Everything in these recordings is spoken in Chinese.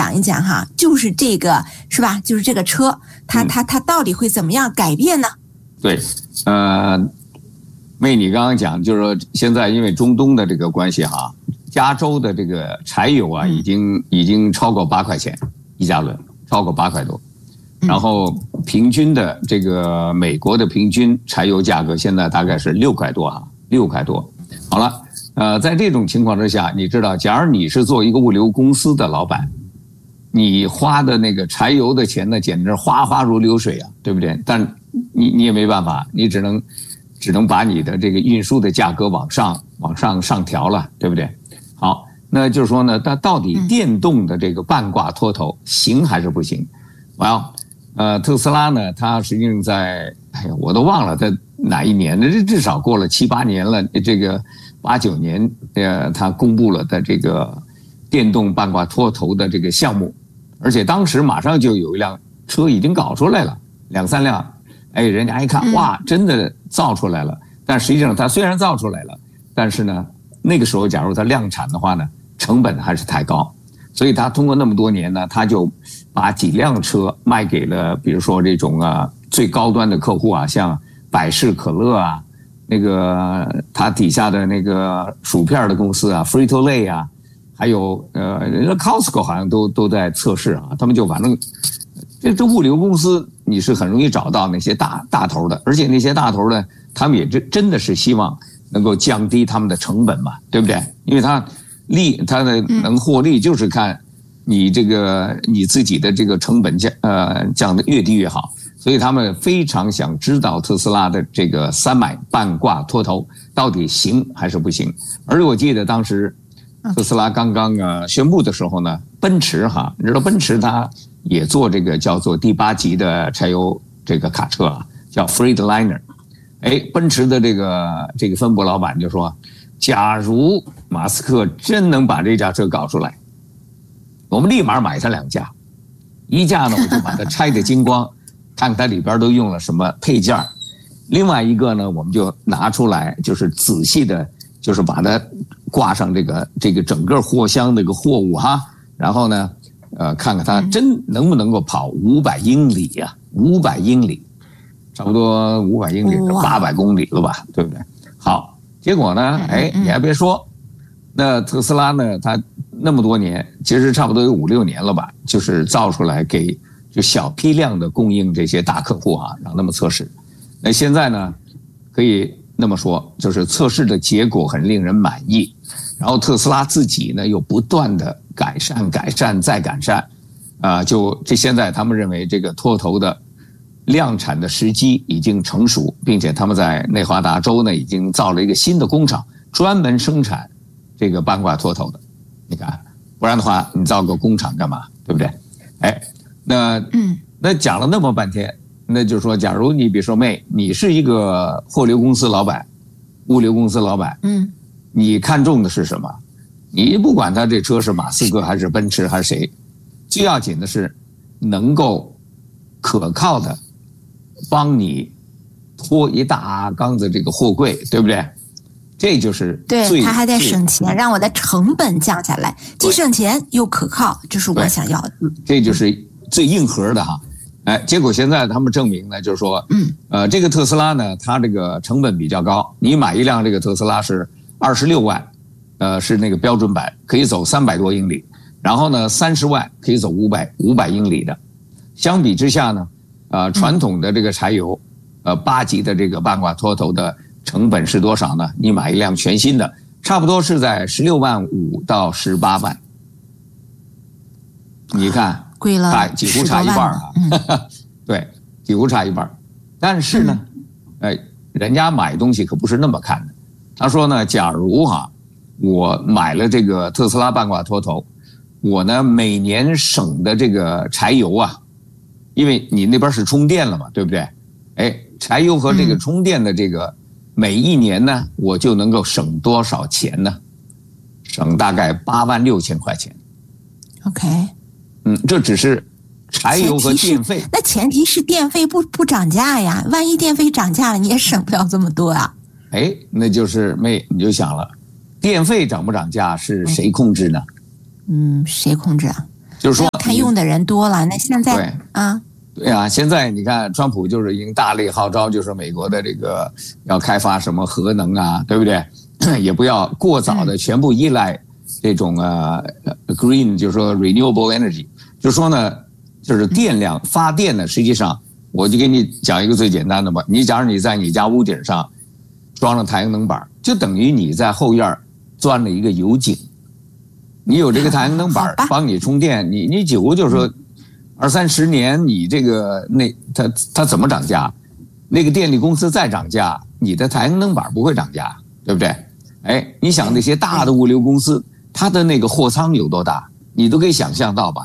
讲一讲哈，就是这个是吧？就是这个车，它到底会怎么样改变呢？ 对，妹，你刚刚讲就是说现在因为中东的这个关系哈，加州的这个柴油啊已经超过8块钱1加仑，超过8块多。然后平均的这个美国的平均柴油价格现在大概是6块多哈，6块多。好了，在这种情况之下，你知道，假如你是做一个物流公司的老板，你花的那个柴油的钱呢，简直哗哗如流水啊，对不对？但你也没办法，你只能把你的这个运输的价格往上调了，对不对？好，那就是说呢，它到底电动的这个半挂脱头行还是不行？特斯拉呢，它实际上在，我都忘了在哪一年，这至少过了7、8年了，这个8、9年，它公布了的这个电动半挂脱头的这个项目，而且当时马上就有一辆车已经搞出来了，2、3辆，人家一看，哇，真的造出来了。但实际上它虽然造出来了，但是呢，那个时候假如它量产的话呢，成本还是太高。所以他通过那么多年呢，他就把几辆车卖给了，比如说这种最高端的客户啊，像百事可乐啊，那个他底下的那个薯片的公司啊 ，Frito-Lay 啊，还有Costco 好像都在测试啊。他们就反正这物流公司你是很容易找到那些大头的，而且那些大头呢，他们也真的是希望能够降低他们的成本嘛，对不对？因为它的能获利就是看你自己的这个成本降得越低越好，所以他们非常想知道特斯拉的这个300半挂脱头到底行还是不行。而我记得当时特斯拉刚刚宣布的时候呢，奔驰哈，你知道奔驰它也做这个叫做第8级的柴油这个卡车啊，叫 Freightliner。奔驰的这个分部老板就说，假如马斯克真能把这架车搞出来，我们立马买它2架，一架呢我就把它拆得精光，看它里边都用了什么配件，另外一个呢我们就拿出来，就是仔细的，就是把它挂上这个整个货箱这个货物哈，然后呢看看它真能不能够跑500英里呀，500英里，差不多500英里800公里了吧，对不对？好。结果呢，你还别说，那特斯拉呢，它那么多年，其实差不多有5、6年了吧，就是造出来给就小批量的供应这些大客户啊，让他们测试。那现在呢，可以那么说，就是测试的结果很令人满意，然后特斯拉自己呢又不断的改善再改善，现在他们认为这个脱头的量产的时机已经成熟，并且他们在内华达州呢已经造了一个新的工厂，专门生产这个半挂脱头的。你看，不然的话你造个工厂干嘛？对不对？那讲了那么半天，那就是说，假如你比如说妹，你是一个物流公司老板，你看中的是什么？你不管他这车是马斯克还是奔驰还是谁，最要紧的是能够可靠的帮你拖一大缸子这个货柜，对不对？这就是对，他还得省钱，让我的成本降下来，既省钱又可靠，这是我想要的。 这就是最硬核的哈。结果现在他们证明呢，就是说，这个特斯拉呢，它这个成本比较高，你买一辆这个特斯拉是26万，是那个标准版，可以走300多英里，然后呢30万可以走500英里的。相比之下呢，传统的这个柴油，8级的这个半挂脱头的成本是多少呢？你买一辆全新的，差不多是在16万5到18万。你看， 贵了， 几乎差一半啊！对，几乎差一半。但是呢，人家买东西可不是那么看的。他说呢，假如我买了这个特斯拉半挂脱头，我呢每年省的这个柴油啊。因为你那边是充电了嘛，对不对？柴油和这个充电的这个每一年呢，我就能够省多少钱呢？省大概8万6千块钱。 OK， 这只是柴油和电费。 那前提是电费不涨价呀，万一电费涨价了，你也省不了这么多啊。 那就是你就想了，电费涨不涨价是谁控制呢？ 谁控制啊？ 就是说看用的人多了，那现在对啊，现在你看，川普就是已经大力号召，就是美国的这个要开发什么核能啊，对不对？也不要过早的全部依赖这种green， 就是说 renewable energy， 就是说呢，就是电量发电呢，实际上我就给你讲一个最简单的吧，你假如你在你家屋顶上装了太阳能板，就等于你在后院钻了一个油井，你有这个太阳能板帮你充电，你几乎就是说20-30年，你这个它怎么涨价？那个电力公司再涨价，你的太阳能板不会涨价，对不对？哎，你想那些大的物流公司，它的那个货仓有多大，你都可以想象到吧？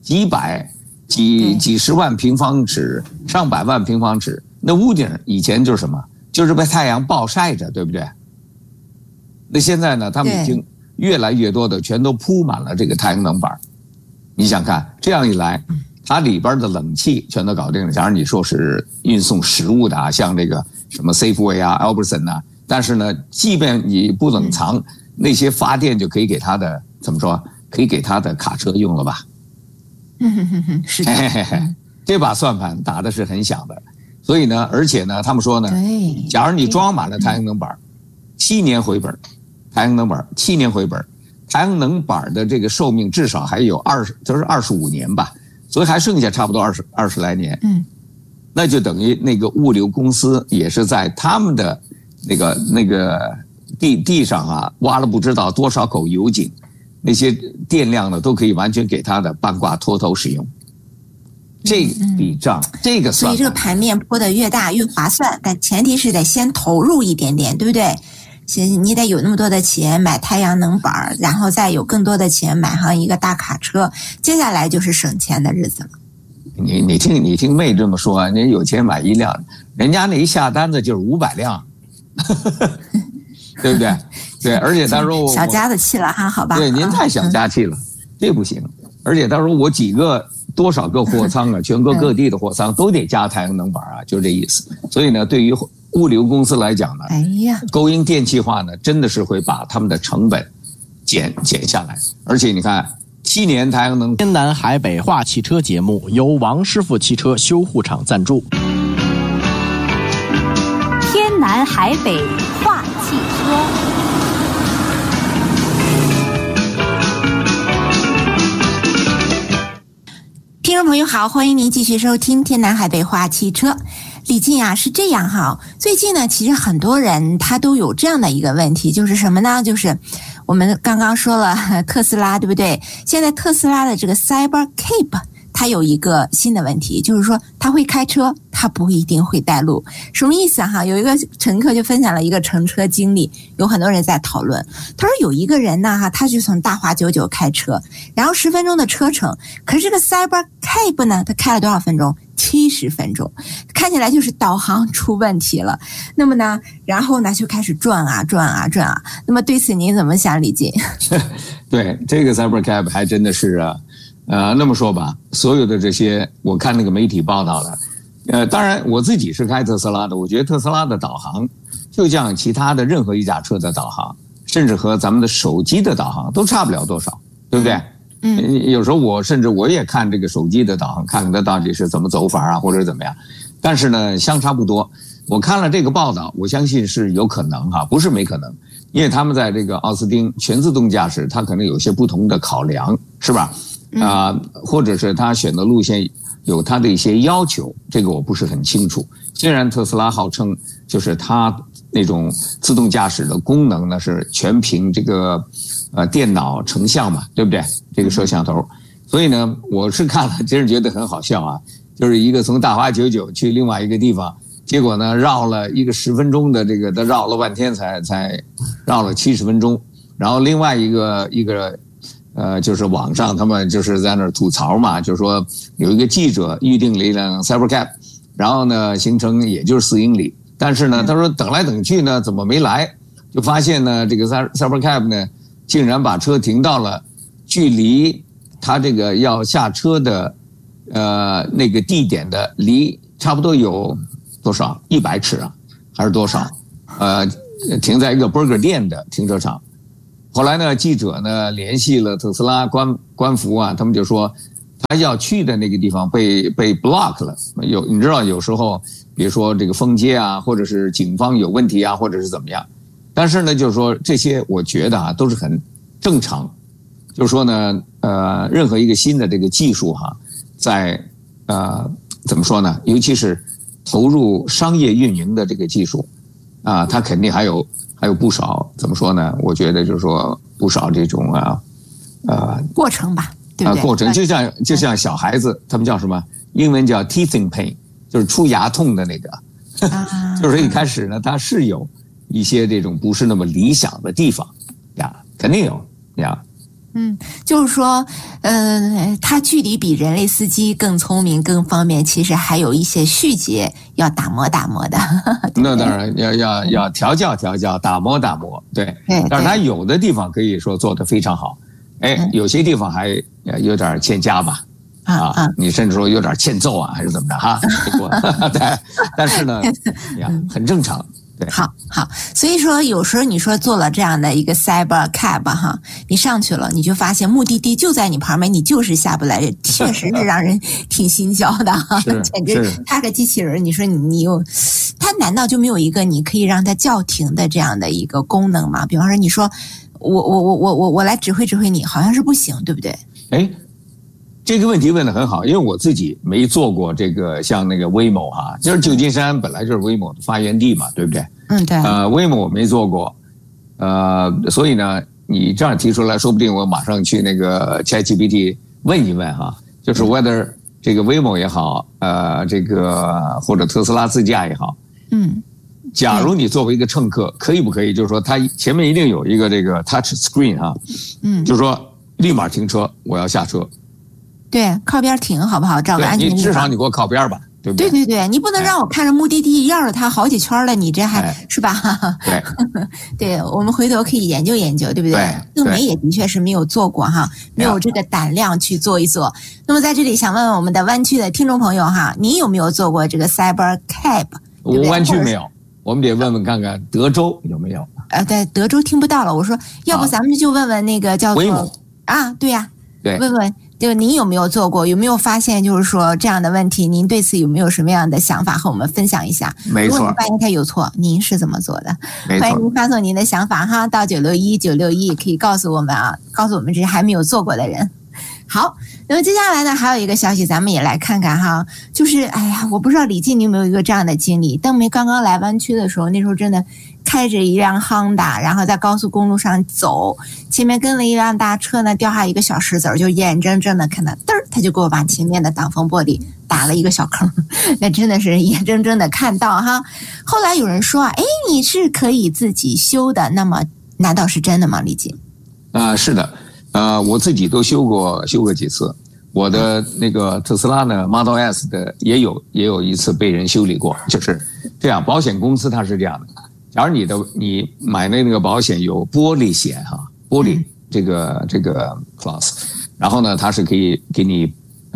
几十万平方尺，上百万平方尺，那屋顶以前就是什么？就是被太阳暴晒着，对不对？那现在呢，他们已经越来越多的全都铺满了这个太阳能板。你想看，这样一来，它里边的冷气全都搞定了。假如你说是运送食物的啊，像这个什么 Safeway 啊、Albertson 啊，但是呢，即便你不冷藏，那些发电就可以给他的怎么说？可以给他的卡车用了吧？ 是的， 这把算盘打的是很响的。所以呢，而且呢，他们说呢，假如你装满了太阳能板，7年回本，太阳能板7年回本，太阳能板的这个寿命至少还有25年吧，所以还剩下差不多20来年。那就等于那个物流公司也是在他们的那个地上啊挖了不知道多少口油井，那些电量呢都可以完全给他的半挂脱头使用。这笔账，这个算， 所以这个盘面铺的越大越划算，但前提是得先投入一点点，对不对？你得有那么多的钱买太阳能板，然后再有更多的钱买上一个大卡车，接下来就是省钱的日子了。 你听妹这么说，你有钱买1辆，人家那一下单子就是500辆，对不对？对，而且他说小家子气了哈，好吧？ 对，您太小家气了，这不行。而且他说我多少个货仓啊，全国各地的货仓都得加太阳能板啊，就这意思。所以呢，对于物流公司来讲呢，供应电气化呢，真的是会把他们的成本减下来。而且你看，7年太阳能。 天南海北话汽车节目由王师傅汽车修护厂赞助。 天南海北话汽车。 听众朋友好，欢迎您继续收听天南海北话汽车。李静啊，是这样哈，最近呢，其实很多人他都有这样的一个问题，就是什么呢？就是我们刚刚说了特斯拉，对不对？现在特斯拉的这个 Cybercab， 它有一个新的问题，就是说它会开车，它不一定会带路。什么意思哈？有一个乘客就分享了一个乘车经历，有很多人在讨论。他说有一个人呢，他就从大华99开车，然后10分钟的车程，可是这个 Cybercab 呢，他开了多少分钟？70分钟，看起来就是导航出问题了。那么呢，然后呢就开始转啊。那么对此您怎么想，李静？ 对，这个 Cybercab 还真的是那么说吧，所有的这些我看那个媒体报道的，当然我自己是开特斯拉的，我觉得特斯拉的导航就像其他的任何一架车的导航，甚至和咱们的手机的导航都差不了多少，对不对？有时候我也看这个手机的导航，看看它到底是怎么走法啊，或者怎么样。但是呢，相差不多。我看了这个报道，我相信是有可能哈，不是没可能，因为他们在这个奥斯汀全自动驾驶，它可能有些不同的考量，是吧？或者是他选的路线有他的一些要求，这个我不是很清楚。虽然特斯拉号称就是它那种自动驾驶的功能呢是全凭这个电脑成像嘛，对不对？这个摄像头，所以呢，我是看了，真是觉得很好笑啊！就是一个从大华99去另外一个地方，结果呢绕了一个10分钟的这个，他绕了半天才绕了70分钟，然后另外一个就是网上他们就是在那儿吐槽嘛，就是说有一个记者预定了一辆 Cybercab， 然后呢行程也就是4英里，但是呢他说等来等去呢怎么没来，就发现呢这个 Cybercab 呢竟然把车停到了距离他这个要下车的那个地点的离差不多有多少100尺啊还是多少，停在一个 burger 店的停车场。 后来呢，记者呢联系了特斯拉官服啊，他们就说他要去的那个地方被 block 了。你知道有时候，比如说这个封街啊，或者是警方有问题啊，或者是怎么样。但是呢，就是说这些我觉得啊都是很正常。就是说呢，任何一个新的这个技术哈，在怎么说呢？尤其是投入商业运营的这个技术啊，它肯定还有不少怎么说呢？我觉得就是说不少这种过程吧，对不对？ 过程就像小孩子，他们叫什么？英文叫 teething pain， 就是出牙痛的那个，就是一开始呢，它是有一些这种不是那么理想的地方呀，肯定有呀。 就是说，它距离比人类司机更聪明、更方便，其实还有一些细节要打磨的。 那当然要调教、打磨，对。但是它有的地方可以说做得非常好，有些地方还有点欠佳吧，你甚至说有点欠揍啊，还是怎么着哈？对，但是呢，很正常。对， 好，所以说有时候你说做了这样的一个 Cyber Cab 哈，你上去了，你就发现目的地就在你旁边，你就是下不来，确实是让人挺心焦的哈，简直他个机器人，你说你有，他难道就没有一个你可以让他叫停的这样的一个功能吗？比方说你说我来指挥你，好像是不行，对不对？ 这个问题问得很好，因为我自己没做过这个像那个 Waymo 哈，就是旧金山本来就是 Waymo 的发源地嘛，对不对？ 对。 Waymo 我没做过，所以呢，你这样提出来，说不定我马上去那个 ChatGPT 问一问哈，就是 whether 这个 Waymo 也好，这个或者特斯拉自驾也好，假如你作为一个乘客，可以不可以？就是说，它前面一定有一个这个 touch screen 哈，就是说立马停车，我要下车。 对，靠边停好不好？找个安全地方。 你至少你给我靠边吧，对不对？ 对，你不能让我看着目的地绕着它好几圈了，你这还是吧？ 对， 对，我们回头可以研究研究，对不对？邓梅也的确是没有做过哈，没有这个胆量去做一做。那么在这里想问问我们的湾区的听众朋友哈，你有没有做过这个 Cyber Cab？ 我湾区没有，我们得问问看看德州有没有。 在德州听不到了，我说要不咱们就问问那个叫做对呀， 对， 问问。就您有没有做过？有没有发现就是说这样的问题？您对此有没有什么样的想法和我们分享一下？ 没错， 如果您发现它有错，您是怎么做的？ 没错， 欢迎您发送您的想法哈，到961可以告诉我们告诉我们这些还没有做过的人。好，那么接下来呢，还有一个消息，咱们也来看看哈，就是我不知道李静你有没有一个这样的经历？邓梅刚刚来湾区的时候，那时候真的开着一辆 Honda， 然后在高速公路上走，前面跟了一辆大车呢，掉下一个小石子，就眼睁睁的看到，他就给我把前面的挡风玻璃打了一个小坑，那真的是眼睁睁的看到哈。后来有人说你是可以自己修的，那么难道是真的吗？李静？ 是的。我自己都修过几次，我的那个特斯拉呢 Model S 的也有一次被人修理过，就是这样。保险公司它是这样的，假如你买的那个保险有玻璃险哈，玻璃这个 class， 然后呢它是可以给你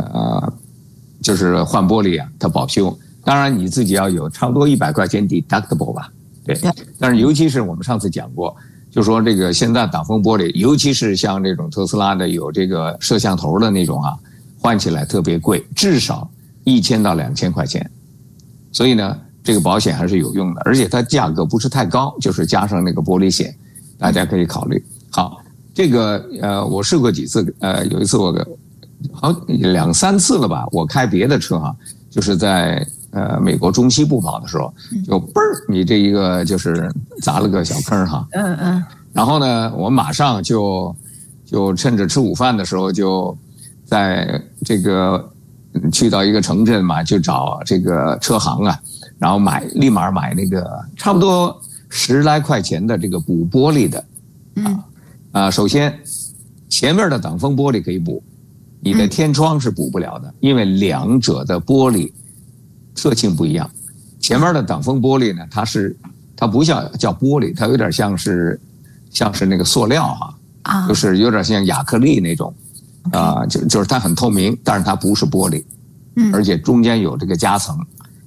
就是换玻璃啊，它保修。当然你自己要有差不多100块钱 deductible 吧，对。但是尤其是我们上次讲过。就说这个现在挡风玻璃，尤其是像这种特斯拉的有这个摄像头的那种换起来特别贵，至少1000到2000块钱。所以呢，这个保险还是有用的，而且它价格不是太高，就是加上那个玻璃险，大家可以考虑。好，这个我试过几次，有一次我好2、3次了吧，我开别的车就是在美国中西部跑的时候，就嘣儿，你这一个就是砸了个小坑然后呢，我马上就趁着吃午饭的时候，就在这个去到一个城镇嘛，就找这个车行然后立马买那个差不多10来块钱的这个补玻璃的首先前面的挡风玻璃可以补，你的天窗是补不了的，因为两者的玻璃特性不一样。前面的挡风玻璃呢，它不叫玻璃，它有点像是那个塑料就是有点像亚克力那种就是它很透明，但是它不是玻璃，而且中间有这个夹层。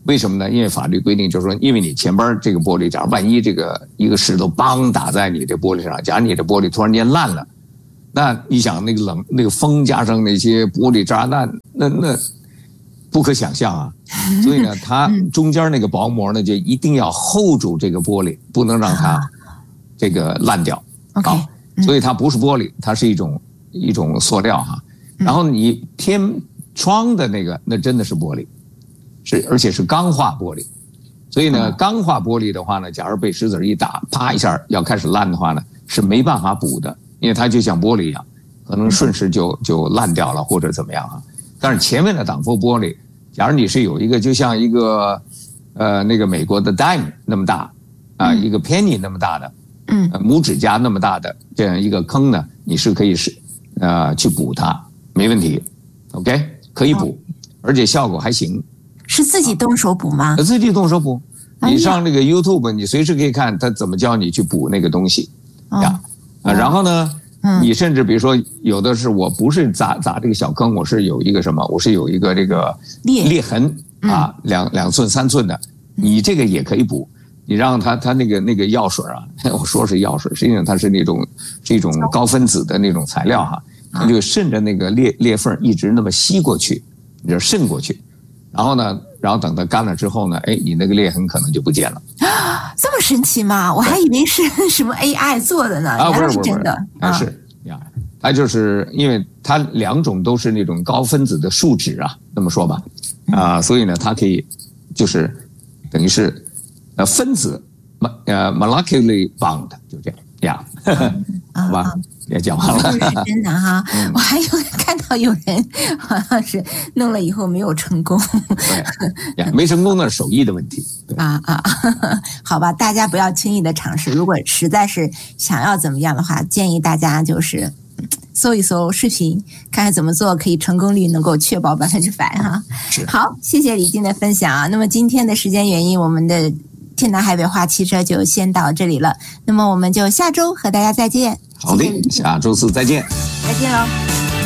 为什么呢？因为法律规定就是说，因为你前边这个玻璃，假如万一这个一个石头邦打在你这玻璃上，假如你这玻璃突然间烂了，那你想那个那个风加上那些玻璃渣，那不可想象啊。所以呢，它中间那个薄膜呢，就一定要 hold 住这个玻璃，不能让它这个烂掉。 OK， 所以它不是玻璃，它是一种塑料哈。然后你天窗的那个，那真的是玻璃。而且是钢化玻璃，所以呢，钢化玻璃的话呢，假如被石子一打，啪一下要开始烂的话呢，是没办法补的，因为它就像玻璃一样，可能瞬时就烂掉了或者怎么样啊。但是前面的挡风玻璃，假如你是有一个就像一个那个美国的 dime 那么大啊，一个 penny 那么大的，拇指甲那么大的这样一个坑呢，你是可以去补它，没问题 ，OK， 可以补，而且效果还行。 是自己动手补吗？ 自己动手补，你上这个 YouTube， 你随时可以看他怎么教你去补那个东西呀。然后呢，你甚至比如说有的是我不是砸这个小坑，我是有一个什么，我是有一个这个裂痕啊，2寸3寸的，你这个也可以补。你让它那个药水啊，我说是药水，实际上它是一种高分子的那种材料哈，它就顺着那个裂缝一直那么吸过去，你就渗过去。然后等它干了之后呢，你那个裂痕可能就不见了。 这么神奇吗？我还以为是什么 AI 做的呢。 啊，不是真的。 是呀，它就是因为它2种都是那种高分子的树脂啊，这么说吧，所以呢，它可以就是等于是分子molecularly bound 就这样呀，好吧。也讲完了， 是真的哈。我还有看到有人好像是弄了以后没有成功， 对，没成功的是手艺的问题。 好吧，大家不要轻易的尝试。如果实在是想要怎么样的话，建议大家就是搜一搜视频，看看怎么做可以成功率能够确保100%哈。好，谢谢李静的分享啊。那么今天的时间原因，我们的天南海北话汽车就先到这里了。那么我们就下周和大家再见。 好的，下周4再见。 再见喽。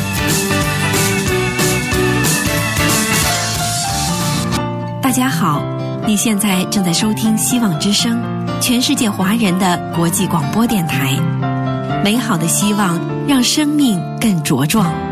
大家好，你现在正在收听希望之声，全世界华人的国际广播电台。美好的希望让生命更茁壮。